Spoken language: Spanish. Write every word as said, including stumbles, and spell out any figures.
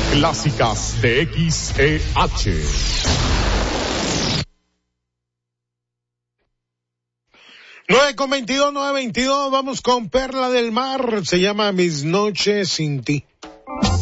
Clásicas de X E H. nueve con veintidós, nueve veintidós, vamos con Perla del Mar, se llama Mis Noches Sin Ti.